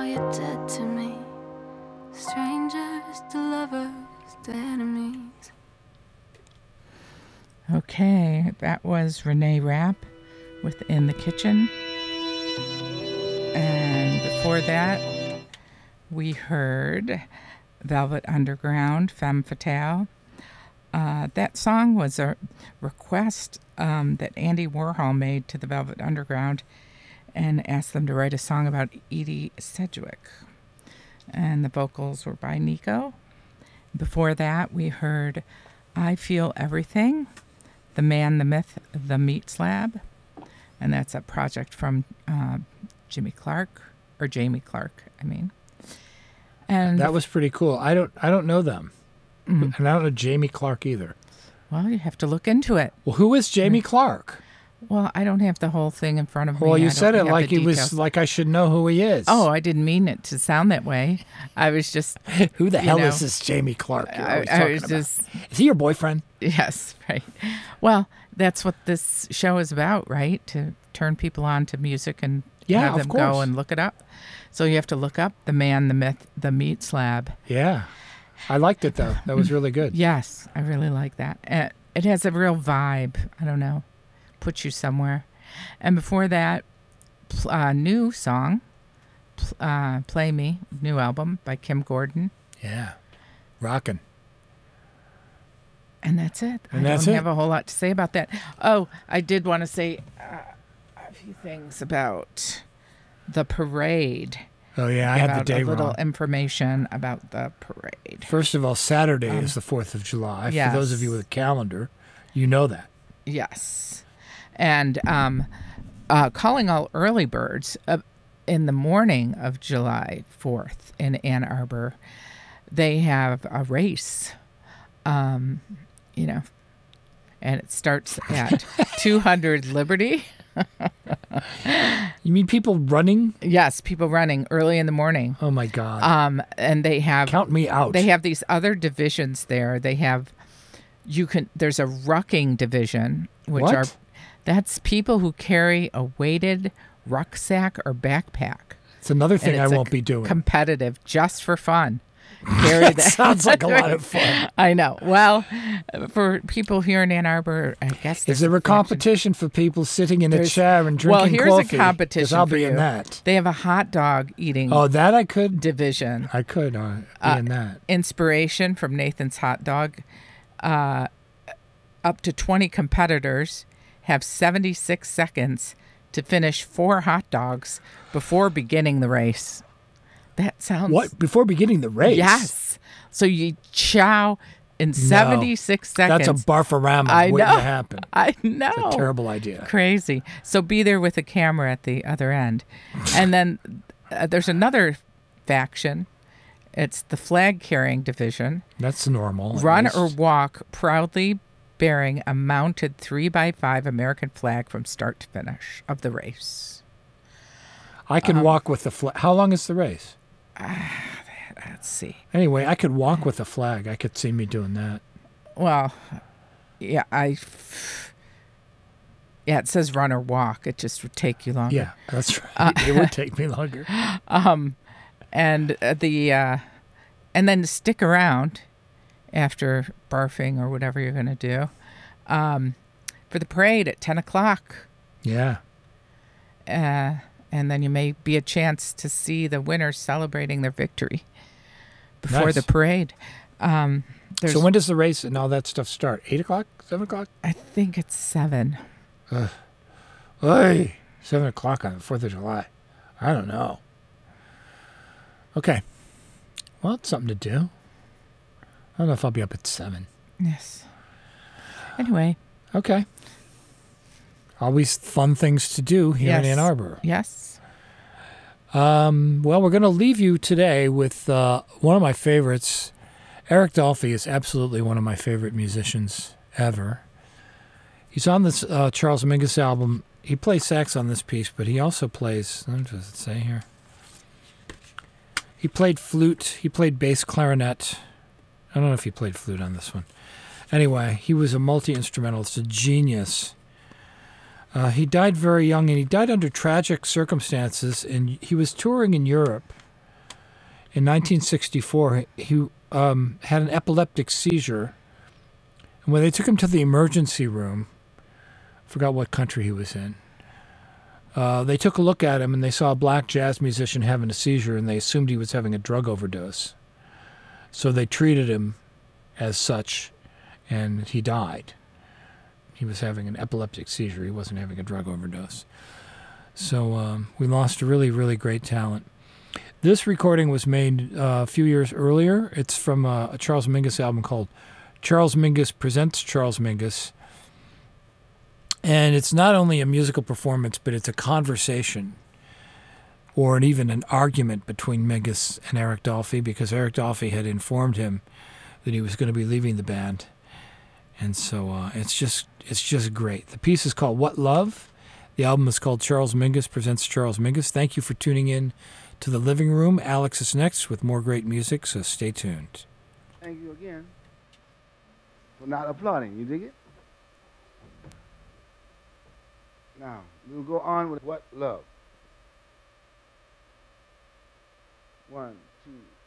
you're dead to me. Strangers to lovers to enemies. Okay, that was Renee Rapp with In the Kitchen. And before that, we heard Velvet Underground, Femme Fatale. That song was a request that Andy Warhol made to the Velvet Underground and asked them to write a song about Edie Sedgwick. And the vocals were by Nico. Before that, we heard I Feel Everything, The Man, the Myth, The Meat Slab. And that's a project from Jamie Clark. And that was pretty cool. I don't know them. And I don't know Jamie Clark either. Well, you have to look into it. Well, who is Jamie Clark? Well, I don't have the whole thing in front of me. Well, you I said don't it have like the it was details. like I should know who he is. Oh, I didn't mean it to sound that way. I was just Who the hell know, is this Jamie Clark you're always I talking was about? just Is he your boyfriend? yes, right. Well, that's what this show is about, right? To turn people on to music and Yeah, have of them course. go and look it up. So you have to look up The Man, the Myth, The Meat Slab. Yeah. I liked it, though. That was really good. Yes, I really like that. It has a real vibe. I don't know. Puts you somewhere. And before that, new song, Play Me, new album by Kim Gordon. Yeah. Rockin'. And that's it. And I that's don't it. have a whole lot to say about that. Oh, I did want to say a few things about the parade. Oh, yeah. I had the About day a little wrong. information about the parade. First of all, Saturday is the 4th of July. yes. For those of you with a calendar, you know that. Yes. And calling all early birds in the morning of July 4th in Ann Arbor, they have a race, and it starts at 200 Liberty. You mean people running? Yes, people running early in the morning. Oh, my God. And they have Count me out. They have these other divisions there. They have there's a rucking division, which What? that's people who carry a weighted rucksack or backpack. It's another And thing I it's won't be doing. Competitive, just for fun. Carry that. Sounds like a lot of fun. I know. Well, for people here in Ann Arbor, I guess Is there's there a faction. competition for people sitting in a There's- chair and drinking Well, here's coffee? a 'Cause competition I'll for be you. in that. They have a hot dog eating Oh, that I could. division. I could be in that. Inspiration from Nathan's Hot Dog. Up to 20 competitors have 76 seconds to finish 4 hot dogs before beginning the race. That sounds... What? Before beginning the race? Yes. So you chow in 76 seconds. That's a barfarama I waiting know. to happen. I know. It's a terrible idea. Crazy. So be there with a camera at the other end. And then there's another faction. It's the flag carrying division. That's normal. at Run least. or walk proudly bearing a mounted 3x5 American flag from start to finish of the race. I can walk with the flag. How long is the race? Let's see. Anyway, I could walk with a flag. I could see me doing that. Well, yeah, it says run or walk. It just would take you longer. Yeah, that's right. It would take me longer. And and then stick around after barfing or whatever you're going to do for the parade at 10 o'clock. Yeah. And then you may be a chance to see the winners celebrating their victory before Nice. the parade. There's, So when does the race and all that stuff start? 8 o'clock? 7 o'clock? I think it's 7. Hey, 7 o'clock on the 4th of July. I don't know. Okay. Well, it's something to do. I don't know if I'll be up at 7. Yes. Anyway. Okay. Always fun things to do here in Yes. Ann Arbor. Yes. Well, we're going to leave you today with one of my favorites. Eric Dolphy is absolutely one of my favorite musicians ever. He's on this Charles Mingus album. He plays sax on this piece, but he also plays, what does it say here? He played flute. He played bass clarinet. I don't know if he played flute on this one. Anyway, he was a multi-instrumentalist, a genius. He died very young, and he died under tragic circumstances, and he was touring in Europe. In 1964, he had an epileptic seizure. And when they took him to the emergency room, I forgot what country he was in, they took a look at him and they saw a black jazz musician having a seizure and they assumed he was having a drug overdose. So they treated him as such and he died. He was having an epileptic seizure. He wasn't having a drug overdose. So we lost a really, really great talent. This recording was made a few years earlier. It's from a Charles Mingus album called Charles Mingus Presents Charles Mingus. And it's not only a musical performance, but it's a conversation or even an argument between Mingus and Eric Dolphy, because Eric Dolphy had informed him that he was going to be leaving the band. And so it's just great. The piece is called What Love? The album is called Charles Mingus Presents Charles Mingus. Thank you for tuning in to The Living Room. Alex is next with more great music, so stay tuned. Thank you again for not applauding. You dig it? Now, we'll go on with What Love. 1, 2,